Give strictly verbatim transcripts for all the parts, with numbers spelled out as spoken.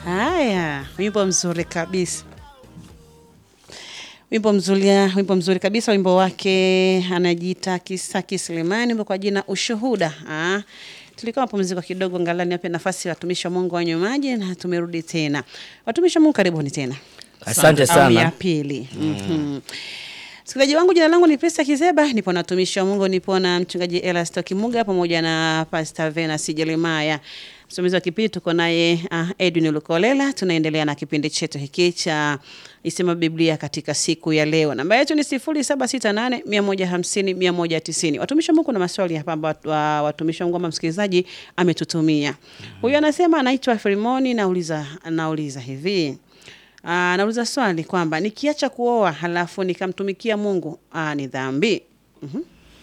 Haya, wimbo mzuri kabisa. Wimbo mzuri, wimbo mzuri kabisa, wimbo wake anajiita Kisa Kislemani, wimbo kwa jina Ushuhuda. Ah, tulikuwa mapumziko kidogo, angalau niwape nafasi watumishi wa Mungu wanywe maji na tumerudi tena. Watumishi wa Mungu, karibuni tena. Asante sana. Ya pili. Mhm. Msikilizaji wangu, jina langu ni Pesa Kizeba, nipo na watumishi wa Mungu, nipo na mchungaji Elasto Kimuga pamoja na Pastor Venus Jeremiah. Msimamizi wa kipindi tuko naye uh, Edwin Lukolela. Tunaendelea na kipindi chetu hiki cha Isema Biblia katika siku ya leo. Namba yetu ni sifuri saba sita nane mia moja hamsini mia moja tisini. Watumishi wa Mungu, na maswali hapa ambapo watumishi wa Mungu msikilizaji ametutumia. Mm-hmm. Huyu anasema anaitwa Filimoni, nauliza nauliza hivi. Ah, nauliza swali kwamba nikiacha kuoa halafu nikamtumikia Mungu, ah, ni dhambi? Mhm.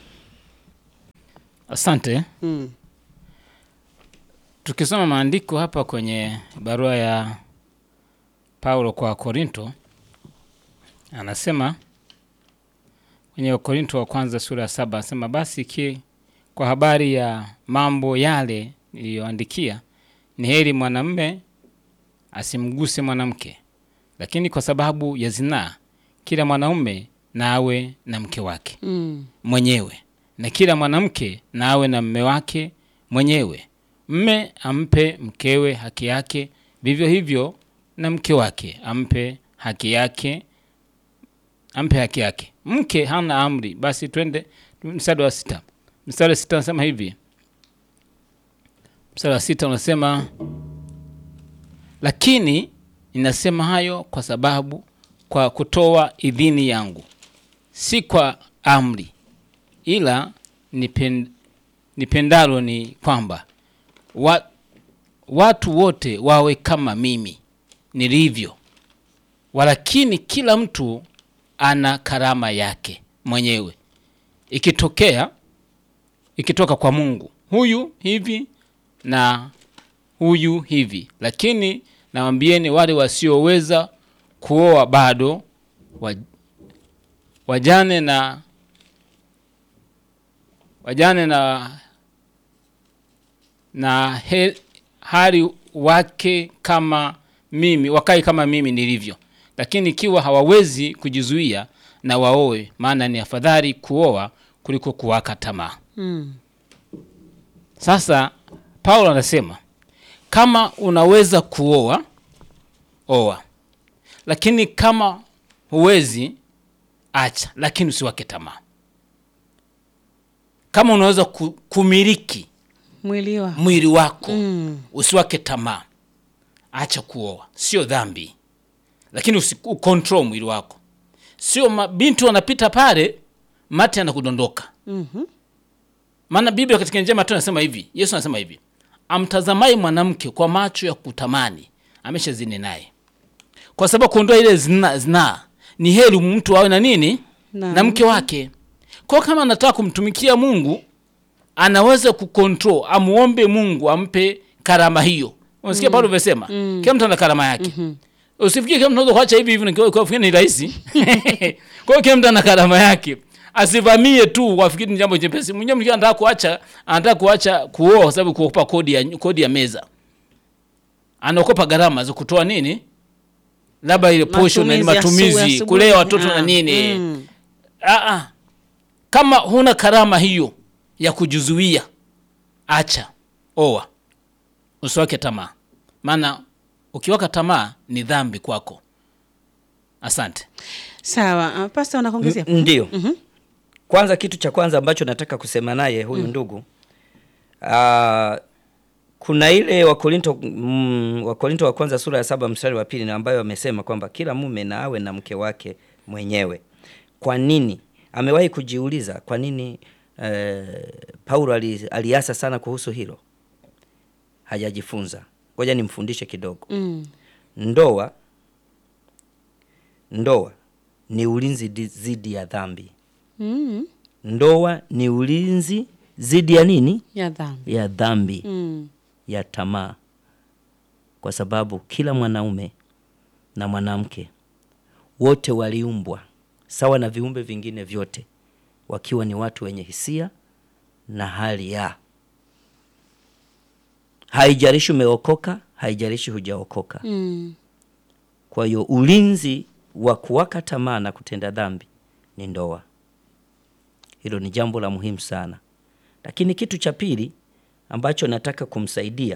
Asante. Mm. Tukisoma maandiko hapa kwenye barua ya Paulo kwa Korinto, anasema kwenye Korinto wa kwanza sura ya saba, anasema basi ki kwa habari ya mambo yale niliyoandikia, ni heri mwanamume asimguse mwanamke, lakini kwa sababu ya zinaa kila mwanaume na awe na mke wake mm. mwenyewe, na kila mwanamke na awe na mume wake mwenyewe. Mme ampe mkewe haki yake, vivyo hivyo na mke wake ampe haki yake, ampe haki yake. Mke hana amri. Basi twende mstari wa sita. Mstari wa sita unasema hivi. Mstari wa sita unasema, lakini ninasema hayo kwa sababu kwa kutoa idhini yangu, si kwa amri, ila nipend, nipendalo ni kwamba Wa, watu wote wawe kama mimi nilivyo, walakini kila mtu ana karama yake mwenyewe, ikitokea ikitoka kwa Mungu, huyu hivi na huyu hivi. Lakini nawaambieni wale wasioweza kuoa bado wajane na wajane na na he, hali wake kama mimi, wakai kama mimi nilivyo. Lakini ikiwa hawawezi kujizuia na waoe, maana ni afadhali kuoa kuliko kuwaka tamaa. Mm. Sasa Paulo anasema kama unaweza kuoa, oa. Lakini kama huwezi, acha, lakini usiwake tamaa. Kama unaweza kumiliki mwili wa mwili wako mm. usiwake tamaa, acha kuoa. Sio dhambi, lakini usikontrol mwili wako. Sio mabinti wanapita pale mate anakudondoka. Mhm. Maana Biblia katika Injili Mathayo anasema hivi, Yesu anasema hivi, amtazamai mwanamke kwa macho ya kutamani ameshazini naye. Kwa sababu kuondoa ile zina, zina ni heri mtu awe na nini na, na mke wake. Kwa kama anataka kumtumikia Mungu, anaweza kukontrol, amuombe Mungu ampe karama hiyo. Unasikia mm. Paulo amesema mm. kila mtu ana karama yake. Mm-hmm. Usifikiri kama unaweza kuacha hivi hivi na kwa ni rahisi. Kwa hiyo kila mtu ana karama yake. Asivamie tu wafikiri ni jambo jepesi. Mwenyewe mkiwa anataka kuacha, anataka kuacha kuoa kwa sababu kuokopa kodi ya kodi ya meza. Anaokopa gharama za kutoa nini? Labda ile portion na matumizi, kulea watoto na nini. Mm. Ah ah. Kama huna karama hiyo ya kujizuia, acha, oa, usiwake tamaa. Maana ukiwaka tamaa ni dhambi kwako. Asante. Sawa, uh, Pastor unakuongezea? Ndio. Mm-hmm. Kwanza kitu cha kwanza ambacho nataka kusema naye huyu mm. ndugu. Uh, kuna ile Wakorinto mm, Wakorinto wa kwanza sura ya saba mstari wa pili na ambayo amesema kwamba kila mume na awe na mke wake mwenyewe. Kwa nini? Amewahi kujiuliza kwa nini Uh, Paulo aliasa sana kuhusu hilo? Hajajifunza. Ngoja nimfundishe kidogo. Mm. Ndoa Ndoa ni ulinzi dhidi ya dhambi. Mm. Ndoa ni ulinzi dhidi ya nini? Ya dhambi. Ya dhambi. Mm. Ya tamaa. Kwa sababu kila mwanaume na mwanamke wote waliumbwa sawa na viumbe vingine vyote, wakiwa ni watu wenye hisia na hali ya. Haijalishi umeokoka, haijalishi hujaokoka. Mm. Kwa hiyo ulinzi wa kuwaka tamaa na kutenda dhambi ni ndoa. Hilo ni jambo la muhimu sana. Lakini kitu cha pili ambacho nataka kumsaidia,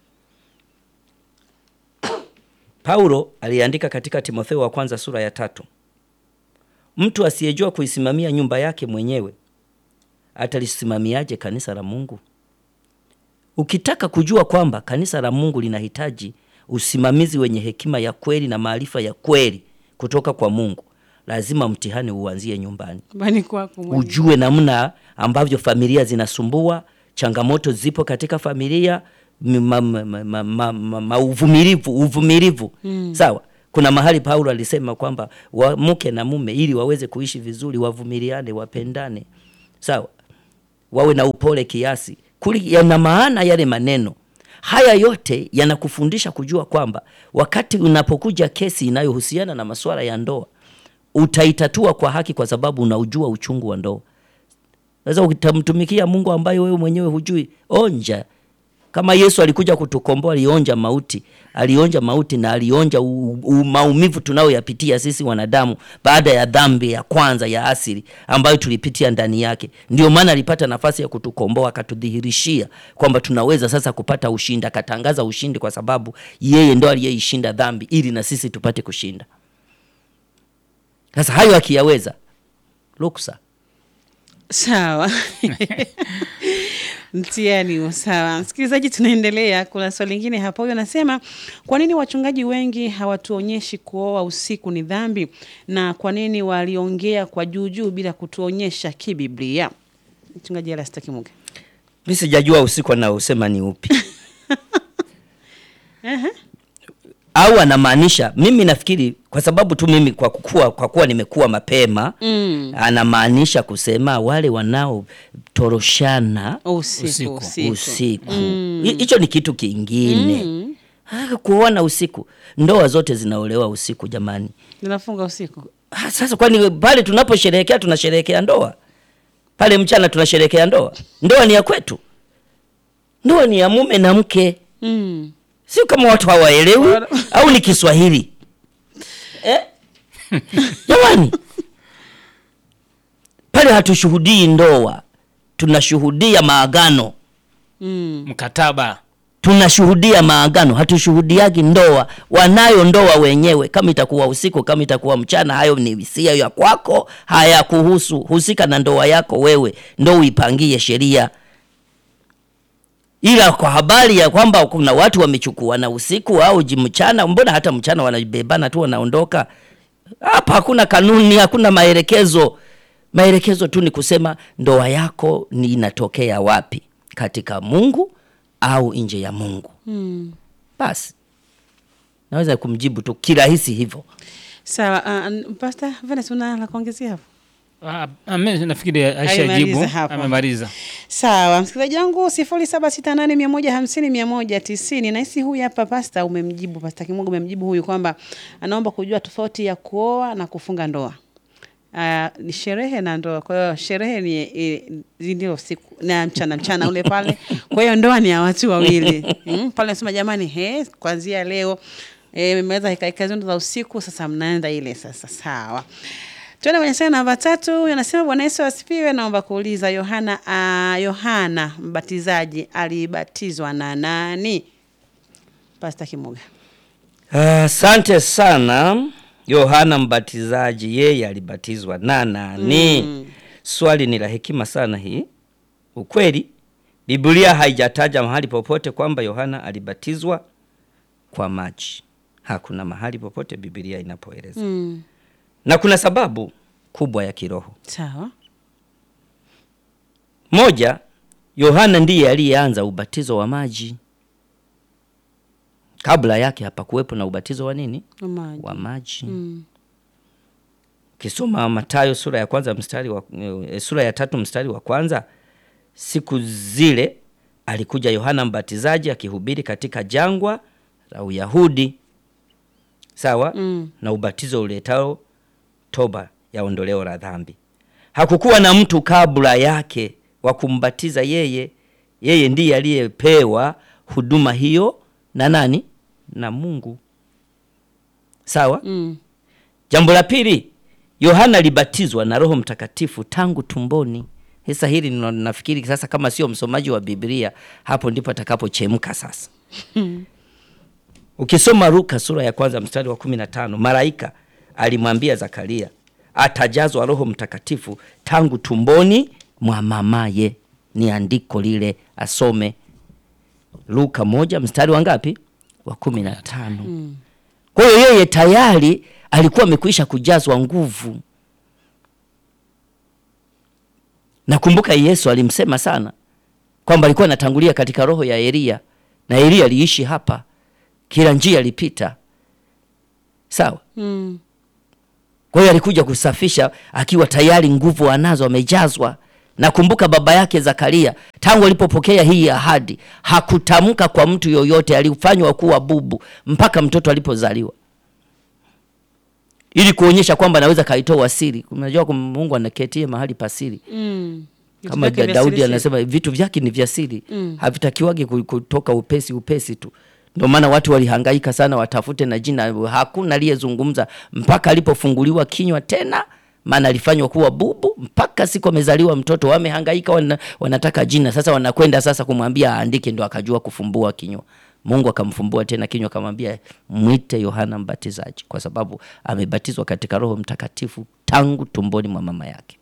Paulo aliandika katika Timotheo wa kwanza sura ya tatu, mtu asiyejua kuisimamia nyumba yake mwenyewe atalisimamiaje kanisa la Mungu? Ukitaka kujua kwamba kanisa la Mungu linahitaji usimamizi wenye hekima ya kweli na maarifa ya kweli kutoka kwa Mungu, lazima mtihani uanzie nyumbani. Bani kwako mwenyewe. Ujue namna ambavyo familia zinasumbua, changamoto zipo katika familia, mauvumilivu ma, ma, ma, ma, uvumilivu, uvumilivu. Mm. Sawa. Kuna mahali Paulo alisema kwamba wa, mke na mume ili waweze kuishi vizuri wavumiliane, wapendane. Sawa. Wawe na upole kiasi. Kuli yana maana yale maneno. Haya yote yanakufundisha kujua kwamba wakati unapokuja kesi inayohusiana na masuala ya ndoa, utaitatua kwa haki kwa sababu unaujua uchungu wa ndoa. Sasa utamtumikia Mungu ambaye wewe mwenyewe hujui, onja. Kama Yesu alikuja kutukomboa, alionja mauti, alionja mauti na alionja u, u, maumivu tunayoyapitia sisi wanadamu baada ya dhambi ya kwanza ya asili ambayo tulipitia ndani yake. Ndio maana alipata nafasi ya kutukomboa, akatudhihirishia kwamba tunaweza sasa kupata ushindi, akatangaza ushindi kwa sababu yeye ndo aliyeishinda dhambi ili na sisi tupate kushinda. Sasa hayo akiyaweza, ruksa. Sawa. Mtihani sawa. Msikilizaji, tunaendelea. Kuna swali lingine hapa. Huyo anasema, kwa nini wachungaji wengi hawatuonyeshi kuoa usiku ni dhambi, na kwa nini waliongea kwa juu juu bila kutuonyesha kibiblia? Mchungaji Erasto Kimuga. Mimi sijajua usiku na usema ni upi. Aha. Au anamaanisha, mimi nafikiri kwa sababu tu mimi kwa kukua, kwa kuwa nimekuwa mapema, mm. anamaanisha kusema wale wanao toroshana usiku usiku. Usiku. Hicho mm. ni kitu kingine. Mm. Kuoana usiku. Ndoa zote zinaolewa usiku jamani. Zinafunga usiku. Ha, sasa kwani pale tunaposherehekea tunasherehekea ndoa? Pale mchana tunasherehekea ndoa? Ndoa ni ya kwetu. Ndoa ni ya mume na mke. Mm. Sio kama watu hawaelewi au ni Kiswahili. Eh? Jamani. Pale hatushuhudii ndoa. Tunashuhudia maagano. Mm. Mkataba. Tunashuhudia maagano, hatushuhudiagi ndoa. Wanayo ndoa wenyewe, kama itakuwa usiku, kama itakuwa mchana, hayo ni hisia ya kwako, hayakuhusu. Husika na ndoa yako wewe, ndio uipangie sheria. Ila kwa habari ya kwamba kuna watu wamechukua na usiku au mchana, mbona hata mchana wanabebana tu wanaondoka? Hapa hakuna kanuni, hakuna maelekezo. Maelekezo tu ni kusema ndoa yako ni inatokea wapi? Katika Mungu au nje ya Mungu. Hmm. Basi. Naweza kumjibu tu kirahisi hivyo. Sawa, uh, Pastor Venance una la kuongezea hapo? Ah, mimi nafikiri Aisha jibu amemaliza. Sawa, msikilizaji wangu sifuri saba sita nane moja hamsini moja tisini, na hisi huyu hapa Pastor umemjibu, Pastor Kimuga umemjibu huyu kwamba anaomba kujua tofauti ya kuoa na kufunga ndoa. Uh, ni sherehe na ndoa. Kwa hiyo sherehe ni ndio siku na mchana mchana ule pale. Kwa hiyo ndoa ni ya watu wawili. Mm, pale nasema jamani, he, kuanzia leo eh mmeweza hikaika zote za usiku, sasa mnaenda ile sasa. Sawa. Tuende kwenye swali namba tatu. Yanasema Bwana Yesu asifiwe, naomba kuuliza Yohana uh, Yohana Mbatizaji alibatizwa na nani? Pastor Kimuga. Asante uh, sana. Yohana Mbatizaji yeye alibatizwa na nani? Mm. Swali ni la hekima sana hii. Ukweli Biblia haijataja mahali popote kwamba Yohana alibatizwa kwa maji. Hakuna mahali popote Biblia inapoeleza. Mm. Na kuna sababu kubwa ya kiroho. Sawa. Moja, Yohana ndiye aliyeanza ubatizo wa maji. Kabla yake hapa kuwepo na ubatizo wa nini? Wa maji. Wa maji. Mm. Kisoma Mathayo sura ya kwanza mstari wa e, sura ya tatu mstari wa kwanza, siku zile alikuja Yohana Mbatizaji akihubiri katika jangwa la Uyahudi. Sawa? Mm. Na ubatizo uletao toba ya ondoleo la dhambi. Hakukuwa na mtu kabla yake wa kumbatiza yeye. Yeye ndiye aliyepewa huduma hiyo na nani? na Mungu. Sawa? Mm. Jambo la pili, Yohana alibatizwa na Roho Mtakatifu tangu tumboni. Sasa hili nafikiri sasa kama sio msomaji wa Biblia, hapo ndipo atakapochemka sasa. Ukisoma Luka sura ya kwanza mstari wa kumi na tano, malaika alimwambia Zakaria atajazwa Roho Mtakatifu tangu tumboni mwa mamaye. Ni andiko lile, asome Luka moja mstari wa ngapi? Wa kumi na tano. Mm. Kwa hiyo yeye tayari alikuwa amekwisha kujazwa nguvu. Nakumbuka Yesu alimsema sana kwamba alikuwa anatangulia katika roho ya Elia, na Elia aliishi hapa, kila njia alipita. Sawa? Mm. Kwa hiyo alikuja kusafisha akiwa tayari nguvu anazo, amejazwa. Nakumbuka baba yake Zakaria tangu alipopokea hii ahadi hakutamka kwa mtu yoyote, alifanywa kuwa bubu mpaka mtoto alipozaliwa, ili kuonyesha kwamba anaweza kaitoa siri. Unajua kwa Mungu anaketie mahali pa siri. Mm. Kama Daudi anasema vitu vyake ni vya siri. Mm. Havitakiwagi kutoka upesi upesi tu. Ndio maana watu walihangaika sana watafute na jina, hakuna aliyezungumza mpaka alipofunguliwa kinywa tena, maana alifanywa kuwa bubu mpaka siku amezaliwa mtoto. Wamehangaika wana, wanataka jina. Sasa wanakwenda sasa kumwambia aandike, ndio akajua kufumbua kinywa. Mungu akamfumbua tena kinywa, akamwambia mwite Yohana Mbatizaji, kwa sababu amebatizwa katika Roho Mtakatifu tangu tumboni mwa mama yake.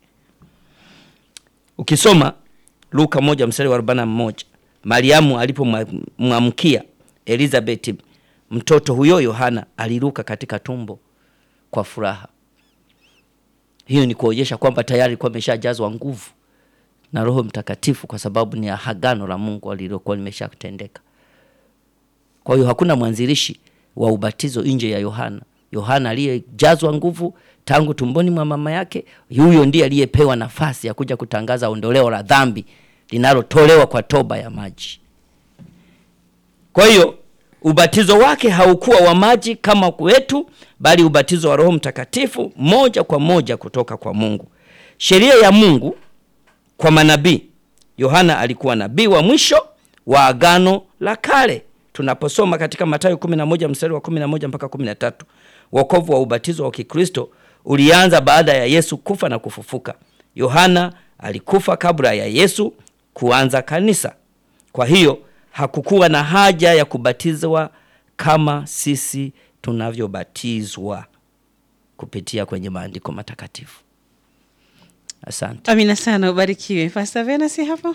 Ukisoma Luka moja mstari wa arobaini na moja, Mariamu alipomwamkia Elizabeth mtoto huyo Yohana, aliruka katika tumbo kwa furaha. Hiyo ni kuonyesha kwamba tayari alikuwa ameshajazwa nguvu na Roho Mtakatifu, kwa sababu ni agano la Mungu alilokuwa limeshatendeka. Kwa hiyo hakuna mwanzilishi wa ubatizo nje ya Yohana. Yohana aliyejazwa nguvu tangu tumboni mwa mama yake, huyo ndiye aliyepewa nafasi ya kuja kutangaza ondoleo la dhambi linalotolewa kwa toba ya maji. Kwa hiyo ubatizo wake haukuwa wa maji kama kwetu, bali ubatizo wa Roho Mtakatifu moja kwa moja kutoka kwa Mungu. Sheria ya Mungu kwa manabii, Yohana alikuwa nabii wa mwisho wa agano la kale. Tunaposoma katika Mathayo kumi na moja mstari wa kumi na moja mpaka kumi na tatu, wokovu wa ubatizo wa Kikristo ulianza baada ya Yesu kufa na kufufuka. Yohana alikufa kabla ya Yesu kuanza kanisa. Kwa hiyo hakukuwa na haja ya kubatizwa kama sisi tunavyobatizwa kupitia kwenye maandiko matakatifu. Asante. Amina sana, ubarikiwe. Pastor Venasi hapo.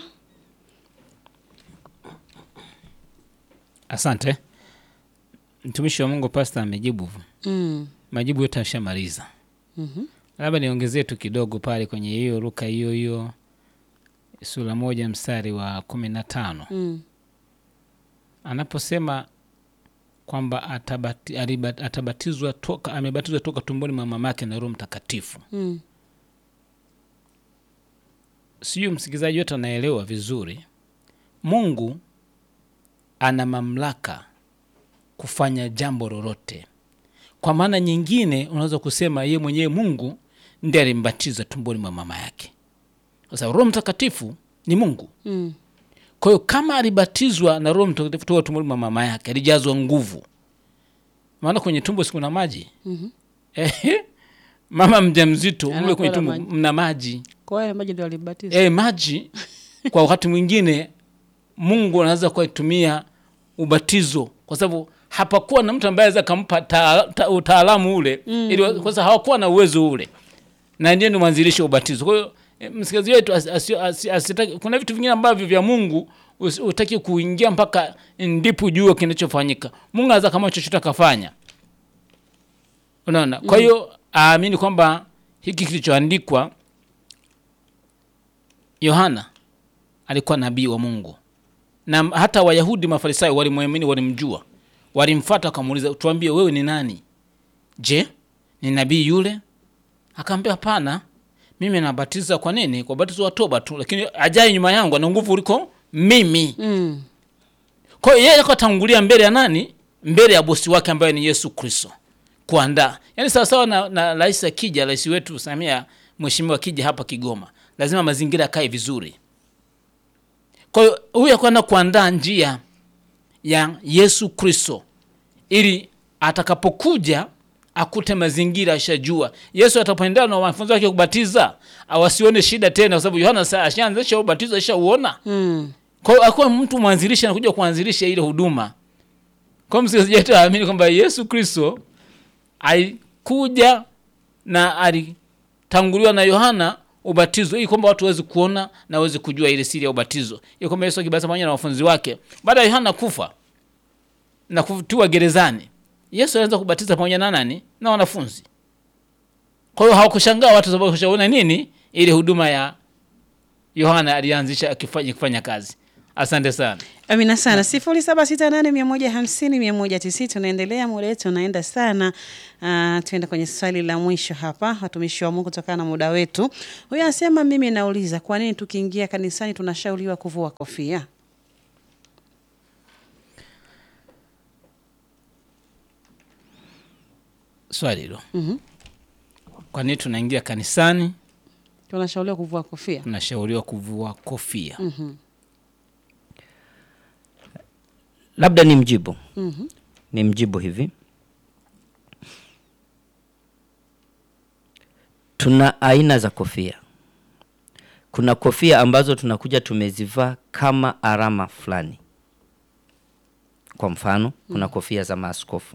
Asante. Mtumishi wa Mungu Pastor amejibu. Mm. Majibu yote ashamaliza. Mhm. Labda niongezee tu kidogo pale kwenye hiyo Luka hiyo hiyo sura moja mstari wa kumi na tano. Mm. Anaposema kwamba atabati, alibat, atabatizwa toka amebatizwa toka tumboni mwa mamake na Roho Mtakatifu. Mm. Sio msikilizaji wote anaelewa vizuri. Mungu ana mamlaka kufanya jambo lolote. Kwa maana nyingine unaweza kusema yeye mwenyewe Mungu ndiye alimbatiza tumboni mwa mama yake. Sasa Roho Mtakatifu ni Mungu. Mm. Kwa hiyo kama alibatizwa na Roho Mtakatifu toka tumboni mwa mama yake, alijazwa nguvu. Maana kwenye tumbo siku na maji. Mhm. Eh, mama mjamzito mle kwenye tumbo maji. mna maji. Kwa hiyo maji ndio alibatiza. Eh, maji kwa wakati mwingine Mungu anaweza kuitumia ubatizo, kwa sababu hapakuwa na mtu ambaye aweza kumpa utaalamu ule. Mm. Ili kwa sababu hawakuwa na uwezo ule. Na ndiye ndo mwanzilishi wa ubatizo. Kwa hiyo msikilizaji wetu asitaki, kuna vitu vingine ambavyo vya Mungu utaki kuingia mpaka ndipo jua kinachofanyika. Mungu anaweza kama chochote akafanya. Unaona? Kwa hiyo aamini kwamba hiki kilichoandikwa, Yohana alikuwa nabii wa Mungu. Na hata Wayahudi Mafarisayo walimwamini, walimjua. Walimfuata wakamuuliza, tuambie wewe ni nani? Je, ni nabii yule? Akamwambia hapana. Mimi nabatiza kwa nini? Kwa batizo wa toba tu, lakini ajaye nyuma yangu ana nguvu kuliko mimi. Mm. Kwa hiyo yeye akatangulia mbele ya nani? Mbele ya bosi wake ambaye ni Yesu Kristo. Kuandaa. Yaani sawa sawa na, na rais akija, rais wetu Samia mheshimiwa akija hapa Kigoma, lazima mazingira yakae vizuri. Kwa hiyo huyu akaenda kuandaa njia ya Yesu Kristo ili atakapokuja akute mazingira ashajua. Yesu atapoenda na wanafunzi wake kubatiza, awasione shida tena kwa sababu Yohana sasa ashaanzisha ubatizo ashauona. Mm. Kwa hiyo akuwa mtu mwanzilishi na kuja kuanzilisha ile huduma. Kwa msikilizaji aamini kwamba Yesu Kristo alikuja na alitanguliwa na Yohana ubatizo ili kwamba watu waweze kuona na waweze kujua ile siri ya ubatizo. Ili kwamba Yesu akibatiza pamoja na wanafunzi wake, baada ya Yohana kufa na kutiwa gerezani, Yesu alianza kubatiza pamoja na nani? Na wanafunzi. Kwa hiyo hawakushangaa watu sababu kushaona nini? Ile huduma ya Yohana alianzisha akifanya kufanya kazi. Asante sana. Amina sana. sifuri saba sita nane mia moja hamsini mia moja tisini. Tunaendelea, muda wetu unaenda sana. Uh, tuenda kwenye swali la mwisho hapa, watumishi wa Mungu, kutokana na muda wetu. Huyu anasema, mimi nauliza, kwa nini tukiingia kanisani tunashauriwa kuvua kofia? Swali hilo. Mhm. Mm, kwa nini tunaingia kanisani tunashauriwa kuvua kofia? Tunashauriwa kuvua kofia. Mhm. Mm, labda ni mjibu. Mhm. Mm, ni mjibu hivi. Tuna aina za kofia. Kuna kofia ambazo tunakuja tumezivaa kama alama fulani. Kwa mfano, kuna mm. kofia za maaskofu.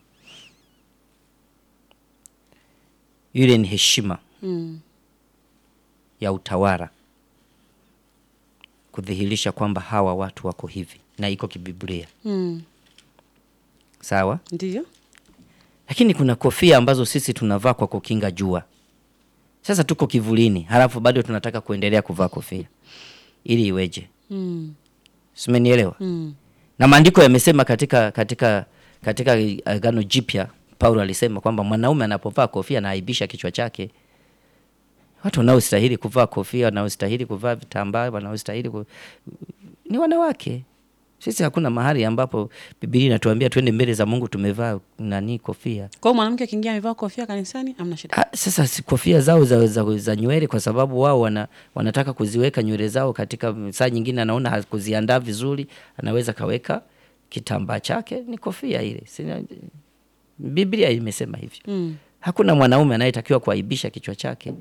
Yule ni heshima mm. ya utawala, kudhihirisha kwamba hawa watu wako hivi na iko kibiblia. Mm. Sawa? Ndiyo. Lakini kuna kofia ambazo sisi tunavaa kwa kukinga jua. Sasa tuko kivulini, halafu bado tunataka kuendelea kuvaa kofia. Ili iweje? Mm. Simenielewa? Mm. Na maandiko yamesema katika katika katika Agano Jipya, Paulo alisema kwamba mwanaume anapovaa kofia na aibisha kichwa chake. Watu wanaostahili kuvaa kofia, wanaostahili kuvaa vitambaa, wanaostahili ku... ni wanawake. Sisi hakuna mahali ambapo Biblia inatuambia twende mbele za Mungu tumevaa nani kofia. Kwa mwanamke akiingia amevaa kofia kanisani amna shida. Ha, sasa si kofia zao za, za, za nywele, kwa sababu wao wana, wanataka kuziweka nywele zao katika saa nyingine, anaona hakuziandaa vizuri, anaweza kaweka kitambaa chake, ni kofia ile. Sina, Biblia imesema hivyo. Mm. Hakuna mwanaume anayetakiwa kuaibisha kichwa chake.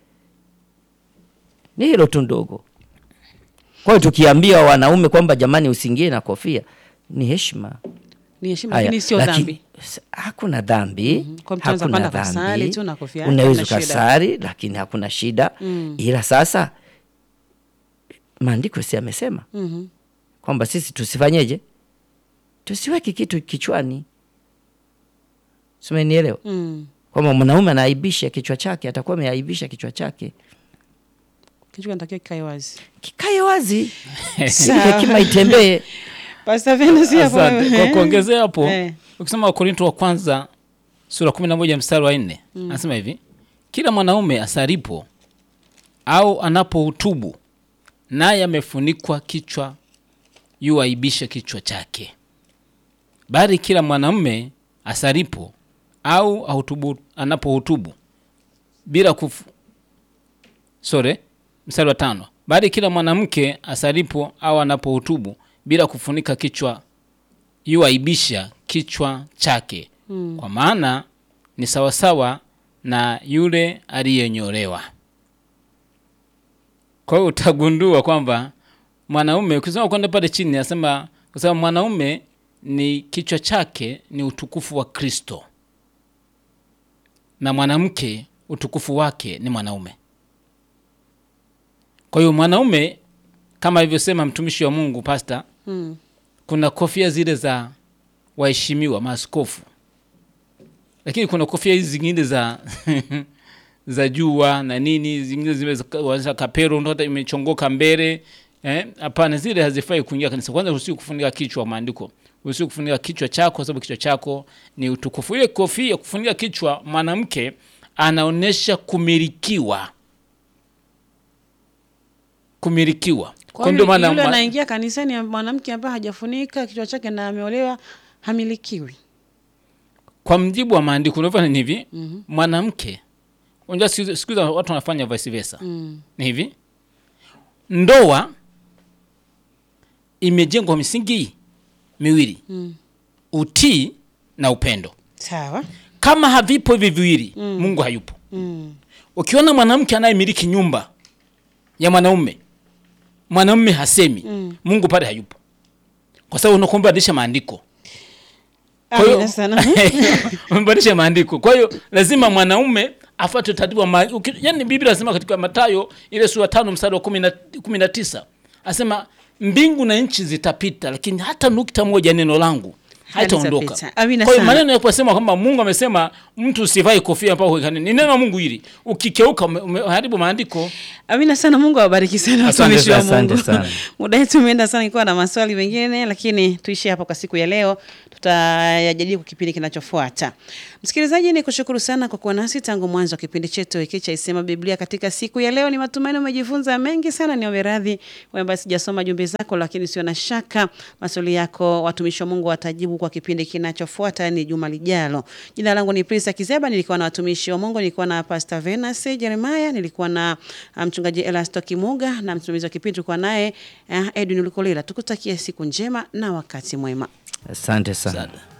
Ni hilo tu ndogo. Kwa hiyo tukiambia wanaume kwamba jamani usiingie na kofia, ni heshima. Ni heshima, lakini sio dhambi. Hakuna dhambi. Mm-hmm. Kwa mtu anapanda kusali tu na kofia. Unaweza kusali lakini hakuna shida. Mm. Ila sasa maandiko si yamesema mm-hmm. kwamba sisi tusifanyeje? Tusiweke kitu kichwani. Simenielewa? Mm. Kwamba mwanaume anaaibisha kichwa chake, atakuwa ameaibisha kichwa chake. Kichwa kinatakiwa kikae wazi. Kikae wazi. Hekima itembee. Pastor Venus hapo. Kwa kuongezea hapo, eh. ukisema Wakorintho wa kwanza sura kumi na moja mstari wa nne, mm. anasema hivi, kila mwanaume asalipo au anapohutubu naye amefunikwa kichwa, yuaibisha kichwa chake. Bali kila mwanamume asalipo au ahutubu, anapohutubu bila kufu Sore, mstari wa tano. Bali kila mwanamke asalipo au anapohutubu bila kufunika kichwa, yuaibisha kichwa chake. Hmm. Kwa maana ni sawasawa na yule aliyenyolewa. Kwa hiyo utagundua kwamba mwanaume, ukisema kwenda pale chini anasema kwa sababu mwanaume ni kichwa chake ni utukufu wa Kristo, na mwanamke utukufu wake ni mwanaume. Kwa hiyo mwanaume, kama alivyosema mtumishi wa Mungu pastor, hmm. kuna kofia zile za waheshimiwa maaskofu, lakini kuna kofia hizi zingine za za jua na nini, zingine zile za kapero ndio imechongoka mbele. Eh, hapana, zile hazifai kuingia kanisa. Kwanza usiku kufunika kichwa, maandiko usiku kufunika kichwa chako kwa sababu kichwa chako ni utukufu. Ile kofia kufunika kichwa, mwanamke anaonesha kumilikiwa. Kumilikiwa. Kwa ndio maana yule anaingia kanisani mwanamke ambaye hajafunika kichwa chake na ameolewa hamilikiwi. Kwa mjibu wa maandiko unafanya ni hivi, mm-hmm. mwanamke, unajua siku hizi watu wanafanya vice versa. Mm. Ni hivi. Ndoa imejengwa misingi miwili. Mm. Utii na upendo. Sawa. Kama havipo hivi viwili, mm. Mungu hayupo. Mm. Ukiona mwanamke anayemiliki nyumba ya mwanaume, mwanaume hasemi, mm. Mungu pale hayupo. Kwa sababu unakumbadilisha maandiko. Kwa hiyo umbadilisha maandiko. Kwa hiyo lazima mwanaume afuate taratibu. Yaani Biblia inasema katika Mathayo ile sura tano mstari wa kumi na tisa, asema mbingu na nchi zitapita, lakini hata nukta moja neno langu haitaondoka. Kwa hiyo maneno yaposema kwamba Mungu amesema mtu usivai kofia mpaka uwe kanini, ni neno la Mungu hili. Ukikeuka umeharibu maandiko. Amina sana, Mungu awabariki sana watumishi wa Mungu. Muda wetu umeenda sana, nilikuwa na maswali mengine lakini tuishie hapa kwa siku ya leo. Tutayajadili kwa kipindi kinachofuata. Msikilizaji, nikushukuru sana kwa kuwa nasi tangu mwanzo wa kipindi chetu hiki cha Isema Biblia katika siku ya leo. Ni matumaini umejifunza mengi sana. Niombe radhi wewe ambaye sijasoma jumbe zako, lakini sio na shaka maswali yako watumishi wa Mungu watajibu kwa kipindi kinachofuata, ni juma lijalo. Jina langu ni Prisa Kizeba, nilikuwa na watumishi wa Mungu, nilikuwa na Pastor Venance Jeremiah, nilikuwa na mchungaji Elasto Kimuga, na msimamizi wa kipindi tulikuwa naye uh, Edwin Lukolela. Tukutakie siku njema na wakati mwema. Asante sana.